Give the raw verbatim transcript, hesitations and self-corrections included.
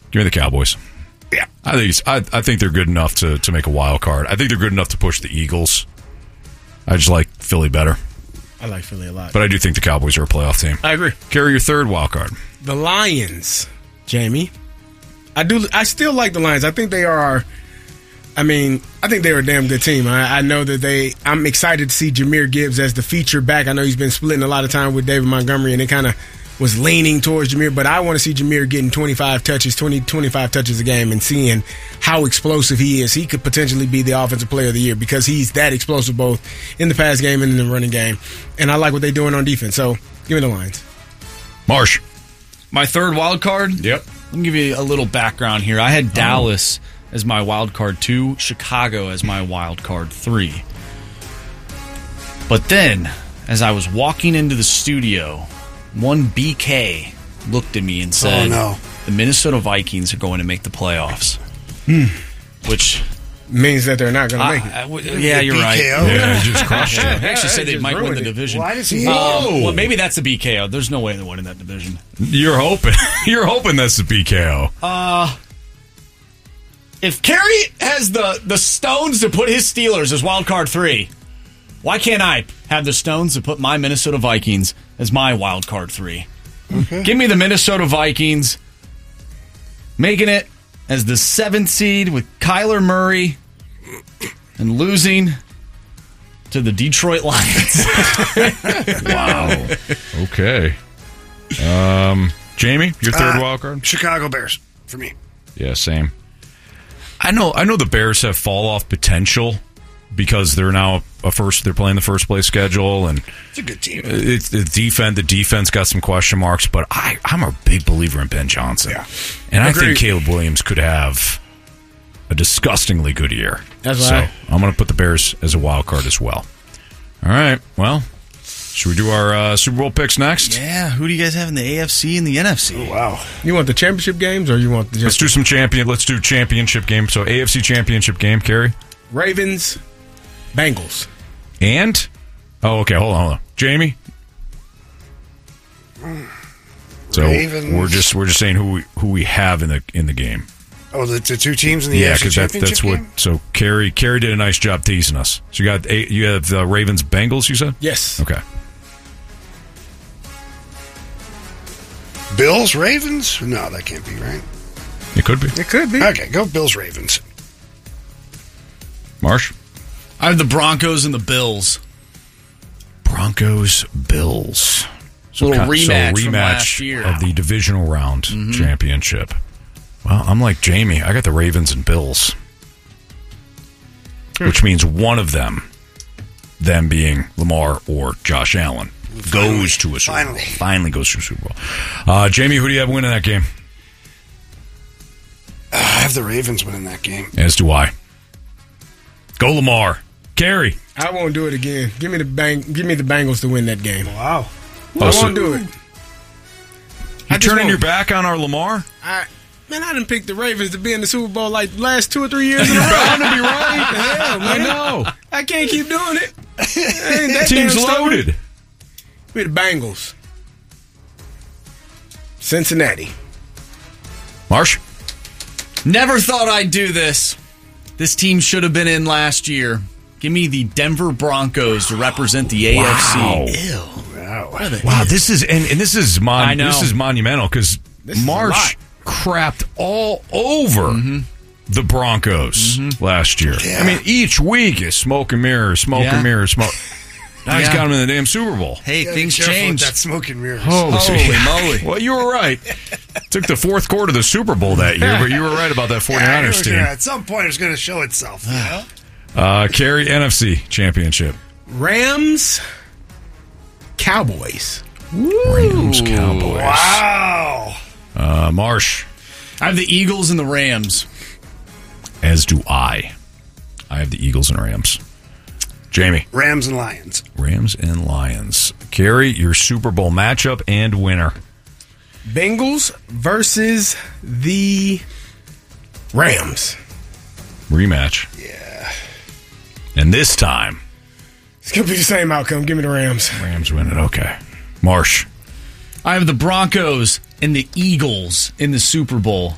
Give me the Cowboys. Yeah. I think it's, I, I think they're good enough to, to make a wild card. I think they're good enough to push the Eagles. I just like Philly better. I like Philly a lot. But I do think the Cowboys are a playoff team. I agree. Carry your third wild card. The Lions, Jamie. I do. I still like the Lions. I think they are. I mean, I think they're a damn good team. I, I know that they. I'm excited to see Jahmyr Gibbs as the feature back. I know he's been splitting a lot of time with David Montgomery, and it kind of was leaning towards Jahmyr. But I want to see Jahmyr getting twenty-five touches, twenty, twenty-five touches a game, and seeing how explosive he is. He could potentially be the offensive player of the year because he's that explosive both in the pass game and in the running game. And I like what they're doing on defense. So give me the Lions. Marsh. My third wild card? Yep. Let me give you a little background here. I had Dallas oh. as my wild card two, Chicago as my wild card three. But then, as I was walking into the studio, one B K looked at me and said, oh, no. the Minnesota Vikings are going to make the playoffs. Hmm. Which means that they're not going to make it. I, I, yeah, you're right. Yeah, he just crushed it. They actually said they might win the division. Why does he? Uh, well, maybe that's the B K O. There's no way they're winning that division. You're hoping. You're hoping that's the B K O. Uh, if Kerry has the, the stones to put his Steelers as wild card three, why can't I have the stones to put my Minnesota Vikings as my wild card three? Okay. Give me the Minnesota Vikings, making it as the seventh seed with Kyler Murray and losing to the Detroit Lions. Wow. Okay. Um, Jamie, your third Uh, wild card? Chicago Bears for me. Yeah, same. I know I know the Bears have fall off potential because they're now a first they're playing the first place schedule and It's a good team. it's the defense the defense got some question marks, but I, I'm a big believer in Ben Johnson. Yeah. And I Agreed. think Caleb Williams could have a disgustingly good year. That's so right. I'm going to put the Bears as a wild card as well. All right. Well, should we do our uh, Super Bowl picks next? Yeah, who do you guys have in the A F C and the N F C? Oh, wow. You want the championship games or you want the Let's just do some champion. Let's do championship game. So A F C championship game, Kerry. Ravens, Bengals. And oh, okay. Hold on, hold on, Jamie. So Ravens. we're just we're just saying who we, who we have in the in the game. Oh, the, the two teams in the Yeah, A F C because that's Championship that's what. game? So Kerry Kerry did a nice job teasing us. So you got eight, you have the Ravens Bengals. You said Yes. okay. Bills, Ravens? No, that can't be right. It could be It could be. Okay, go Bills, Ravens. Marsh. I have the Broncos and the Bills. Broncos Bills. Little kind- rematch so from rematch last year. of the divisional round Mm-hmm. championship. Well, I'm like Jamie. I got the Ravens and Bills, which means one of them, them being Lamar or Josh Allen, Finally. goes to a Super Finally. Bowl. Finally goes to a Super Bowl. Uh, Jamie, who do you have winning that game? Uh, I have the Ravens winning that game. As do I. Go Lamar. Kerry. I won't do it again. Give me the bang. Give me the Bengals to win that game. Wow. Oh, I so- won't do it. You I just turning won't. your back on our Lamar? I, man, I didn't pick the Ravens to be in the Super Bowl like last two or three years. You're in a row. bound to be right. Hell, man. I know. I can't keep doing it. I ain't that Team's damn stubborn. loaded. Give me the Bengals. Cincinnati. Marsh? Never thought I'd do this. This team should have been in last year. Give me the Denver Broncos to represent the A F C. Wow. Ew. Wow. Wow, this is and, and this is mon- I know. this is monumental because This is a Marsh crapped all over the Broncos last year. Yeah. I mean, each week is smoke and mirrors, smoke Yeah. and mirrors, smoke. Now he's Yeah. got him in the damn Super Bowl. Hey, Gotta be things careful with change. that smoke and mirrors. Holy moly. Well, you were right. Took the fourth quarter of the Super Bowl that year, but you were right about that Yeah, 49ers it was team. gonna- at some point, it's going to show itself. You know? Uh, Kerry, N F C Championship. Rams. Cowboys. Rams, Cowboys. Wow. Uh, Marsh, I have the Eagles and the Rams. as do I. I have the Eagles and Rams. Jamie. Rams and Lions. Rams and Lions. Kerry, your Super Bowl matchup and winner. Bengals versus the Rams. Rematch. Yeah. And this time, It's going to be the same outcome. Give me the Rams. Rams win it. Okay. Marsh. I have the Broncos and the Eagles in the Super Bowl.